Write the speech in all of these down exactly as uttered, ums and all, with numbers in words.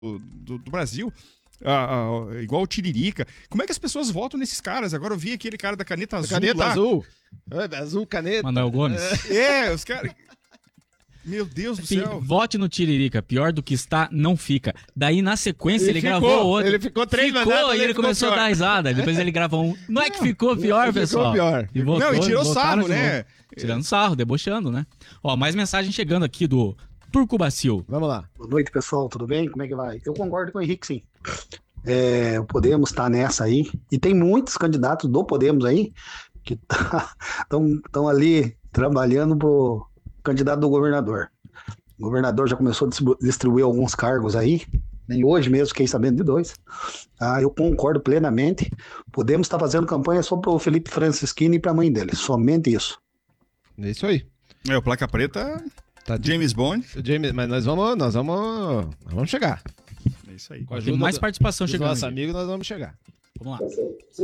do, do Brasil. Ah, ah, igual o Tiririca. Como é que as pessoas votam nesses caras? Agora eu vi aquele cara da caneta azul. Caneta lá. azul. Azul, caneta. Manuel Gomes. É, os caras. Meu Deus do céu. Vote no Tiririca. Pior do que está, não fica. Daí, na sequência, ele, ele gravou ficou, outro. Ele ficou três Ficou mandatos, e ele, ele começou ficou a dar risada. Depois ele gravou um. Não é que ficou pior, ficou pessoal? pior. E voltou, Não, e tirou voltaram sarro, de né? novo. Tirando sarro, debochando, né? Ó, mais mensagem chegando aqui do Turco Bacil. Vamos lá. Boa noite, pessoal. Tudo bem? Como é que vai? Eu concordo com o Henrique, sim. É, o Podemos está nessa aí. E tem muitos candidatos do Podemos aí que estão ali trabalhando pro candidato do governador. O governador já começou a distribuir alguns cargos aí. Nem hoje mesmo fiquei sabendo de dois. Ah, eu concordo plenamente. Podemos estar fazendo campanha só pro Felipe Francischini e pra mãe dele. Somente isso. É isso aí. É, o Placa Preta, Tá James Bond. James, mas nós vamos, nós vamos, nós vamos chegar. É isso aí. Com a Tem mais do, participação dos chegando. nossos aqui. amigos, nós vamos chegar. Vamos lá.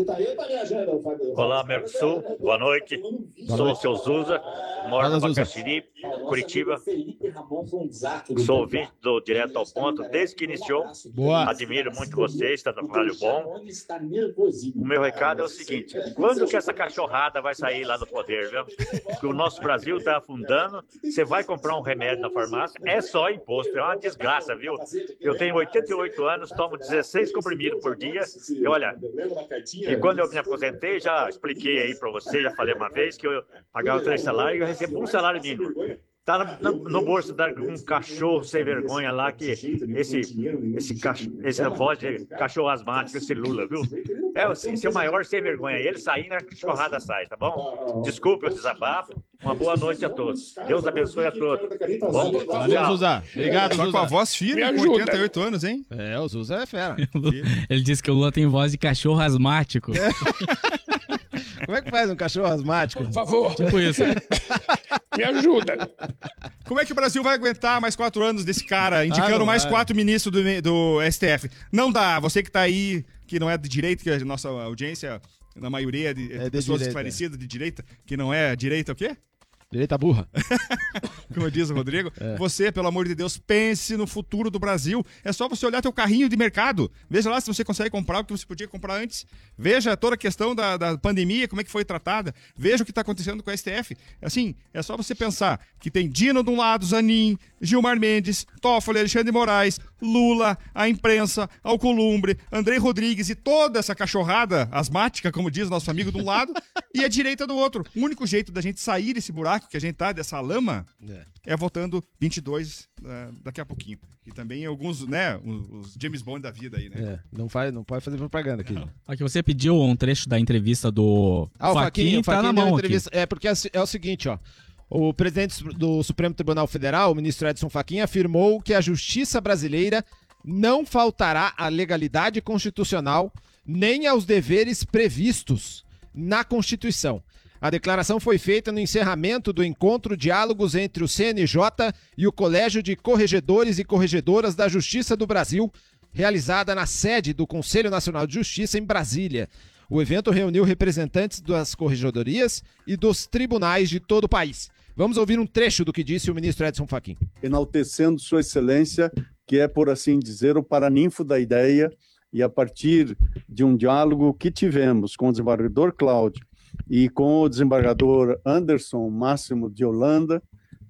Olá, Mercosul, boa noite. Sou o seu Zuza, moro Fala, no Zuza. Bacaxiri, Curitiba. Sou ouvinte do Direto ao Ponto desde que iniciou. Boa. Admiro muito vocês, está no trabalho bom. O meu recado é o seguinte: quando que essa cachorrada vai sair lá do poder, viu? Porque o nosso Brasil está afundando. Você vai comprar um remédio na farmácia, é só imposto, é uma desgraça, viu? Eu tenho oitenta e oito anos, tomo dezesseis comprimidos por dia. E olha, e quando eu me aposentei, já expliquei aí para você, já falei uma vez que eu pagava três salários e eu recebo um salário mínimo. Tá no, no bolso de um cachorro sem vergonha lá, que esse, esse, cachorro, essa voz de cachorro asmático, esse Lula, viu? É o seu maior sem vergonha. Ele saindo, a cachorrada sai, tá bom? Desculpe o desabafo. Uma boa noite a todos. Deus abençoe a todos. Bom, Valeu, Zuza. Obrigado, Só Zuza. com a voz firme, com oitenta e oito anos, hein? É, o Zuza é fera. Ele disse que o Lula tem voz de cachorro asmático. Como é que faz um cachorro asmático? Por favor, Tipo isso. me ajuda. Como é que o Brasil vai aguentar mais quatro anos desse cara, indicando Ah, não mais vai. quatro ministros do, do S T F? Não dá. Você que tá aí, que não é de direita, que a nossa audiência, na maioria, é de, É de pessoas direita. esclarecidas de direita, que não é direita o quê? Direita burra. Como diz o Rodrigo. É. Você, pelo amor de Deus, pense no futuro do Brasil. É só você olhar teu carrinho de mercado. Veja lá se você consegue comprar o que você podia comprar antes. Veja toda a questão da, da pandemia, como é que foi tratada. Veja o que está acontecendo com a S T F. Assim, é só você pensar que tem Dino de um lado, Zanin, Gilmar Mendes, Toffoli, Alexandre de Moraes, Lula, a imprensa, Alcolumbre, Andrei Rodrigues e toda essa cachorrada asmática, como diz nosso amigo de um lado, e a direita do outro. O único jeito da gente sair desse buraco que a gente tá, dessa lama, É. é votando vinte e dois uh, daqui a pouquinho. E também alguns, né, os, os James Bond da vida aí, né? É, não, faz, não pode fazer propaganda aqui. Aqui você pediu um trecho da entrevista do Ah, o Faquinha, Faquinha, tá na deu mão entrevista. É porque é, é o seguinte, ó. O presidente do Supremo Tribunal Federal, o ministro Edson Fachin, afirmou que a justiça brasileira não faltará à legalidade constitucional nem aos deveres previstos na Constituição. A declaração foi feita no encerramento do encontro Diálogos entre o C N J e o Colégio de Corregedores e Corregedoras da Justiça do Brasil, realizada na sede do Conselho Nacional de Justiça em Brasília. O evento reuniu representantes das corregedorias e dos tribunais de todo o país. Vamos ouvir um trecho do que disse o ministro Edson Fachin. Enaltecendo Sua Excelência, que é, por assim dizer, o paraninfo da ideia, e a partir de um diálogo que tivemos com o desembargador Cláudio e com o desembargador Anderson Máximo de Holanda,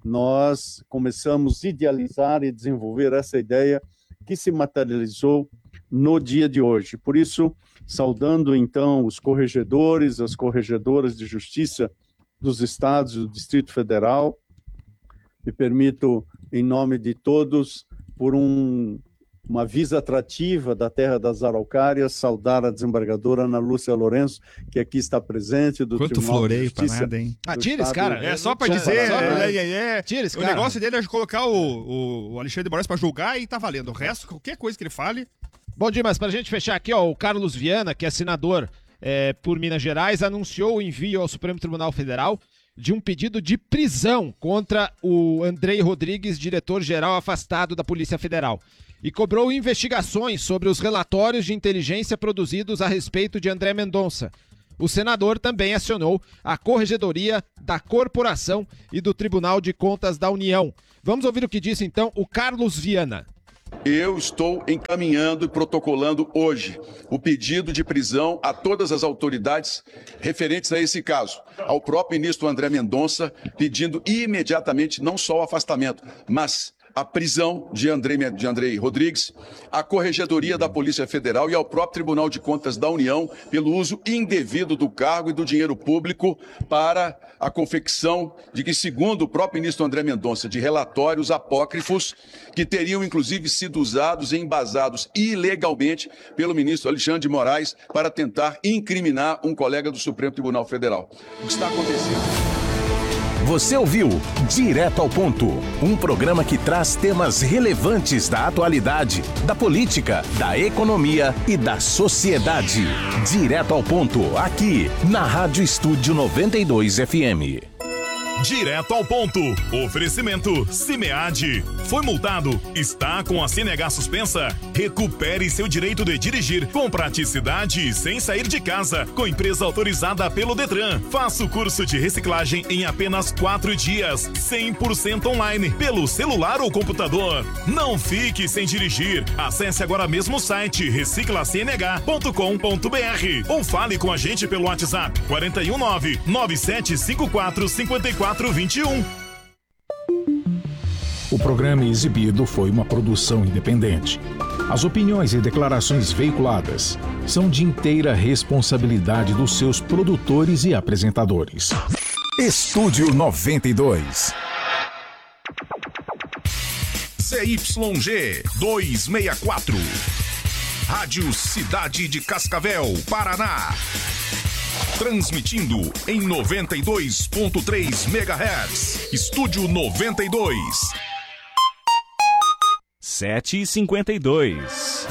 nós começamos a idealizar e desenvolver essa ideia que se materializou no dia de hoje. Por isso, saudando então os corregedores, as corregedoras de justiça dos estados e do Distrito Federal, me permito, em nome de todos, por um, uma visa atrativa da terra das Araucárias, saudar a desembargadora Ana Lúcia Lourenço, que aqui está presente, do Quanto Tribunal de floreio pra Justiça. nada, hein? Ah, do tira esse Estado. cara. É só pra Só- dizer, só- é, é, é. Tira esse O cara. negócio dele é colocar o, o, o Alexandre de Moraes pra julgar e tá valendo. O resto, qualquer coisa que ele fale... Bom, Dimas, pra gente fechar aqui, ó, o Carlos Viana, que é senador é, por Minas Gerais, anunciou o envio ao Supremo Tribunal Federal de um pedido de prisão contra o Andrei Rodrigues, diretor-geral afastado da Polícia Federal, e cobrou investigações sobre os relatórios de inteligência produzidos a respeito de André Mendonça. O senador também acionou a Corregedoria da Corporação e do Tribunal de Contas da União. Vamos ouvir o que disse, então, o Carlos Viana. Eu estou encaminhando e protocolando hoje o pedido de prisão a todas as autoridades referentes a esse caso. Ao próprio ministro André Mendonça, pedindo imediatamente não só o afastamento, mas a prisão de Andrei, de Andrei Rodrigues, à Corregedoria da Polícia Federal e ao próprio Tribunal de Contas da União pelo uso indevido do cargo e do dinheiro público para a confecção de que, segundo o próprio ministro André Mendonça, de relatórios apócrifos que teriam inclusive sido usados e embasados ilegalmente pelo ministro Alexandre de Moraes para tentar incriminar um colega do Supremo Tribunal Federal. O que está acontecendo? Você ouviu Direto ao Ponto, um programa que traz temas relevantes da atualidade, da política, da economia e da sociedade. Direto ao Ponto, aqui na Rádio Estúdio noventa e dois F M. Direto ao ponto. Oferecimento Cimead. Foi multado? Está com a C N H suspensa? Recupere seu direito de dirigir com praticidade e sem sair de casa. Com empresa autorizada pelo Detran. Faça o curso de reciclagem em apenas quatro dias. cem por cento online, pelo celular ou computador. Não fique sem dirigir. Acesse agora mesmo o site recicla c n h ponto com ponto b r ou fale com a gente pelo WhatsApp quatro um nove, nove sete cinco quatro, cinco quatro dois um. O programa exibido foi uma produção independente. As opiniões e declarações veiculadas são de inteira responsabilidade dos seus produtores e apresentadores. Estúdio noventa e dois. Z Y G duzentos e sessenta e quatro. Rádio Cidade de Cascavel, Paraná. Transmitindo em noventa e dois ponto três megahertz. Estúdio noventa e dois. sete e cinquenta e dois.